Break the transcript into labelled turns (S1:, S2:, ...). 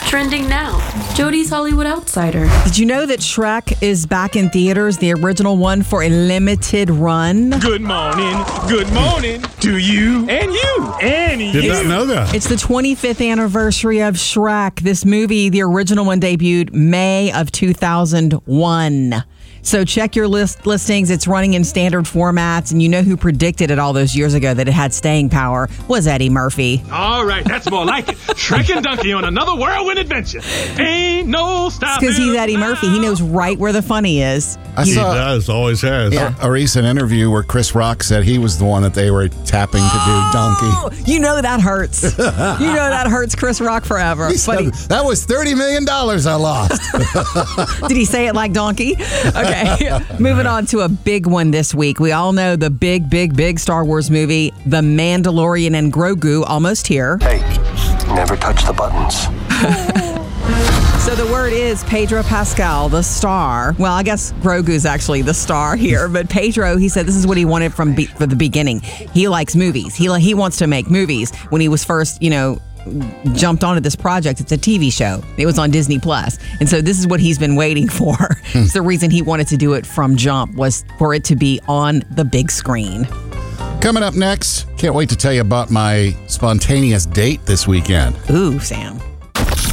S1: Trending now, Jody's Hollywood Outsider.
S2: Did you know that Shrek is back in theaters, the original one, for a limited run?
S3: Good morning to you and you and you.
S4: Did not know that.
S2: It's the 25th anniversary of Shrek. This movie, the original one, debuted May of 2001. So check your listings. It's running in standard formats, and you know who predicted it all those years ago that it had staying power was Eddie Murphy.
S3: All right, that's more like it. Shrek and Donkey on another whirlwind adventure. Ain't no stopping.
S2: Because he's Eddie Murphy. He knows right where the funny is.
S4: He does, always has.
S5: A recent interview where Chris Rock said he was the one that they were tapping to do Donkey.
S2: You know that hurts. You know that hurts Chris Rock forever.
S5: He said, that was $30 million I lost.
S2: Did he say it like Donkey? Okay, moving on to a big one this week. We all know the big Star Wars movie, The Mandalorian and Grogu, almost here.
S6: Hey, never touch the buttons.
S2: So the word is Pedro Pascal, the star. Well, I guess Grogu's actually the star here, but Pedro, he said this is what he wanted from the beginning. He likes movies. He wants to make movies. When he was first, jumped onto this project, it's a TV show. It was on Disney Plus, and so this is what he's been waiting for. It's the reason he wanted to do it from jump was for it to be on the big screen.
S5: Coming up next, can't wait to tell you about my spontaneous date this weekend.
S2: Ooh, Sam.